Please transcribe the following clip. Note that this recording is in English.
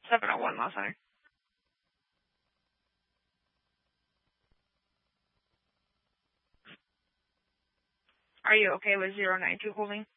701 Law Center. Are you okay with 092 holding?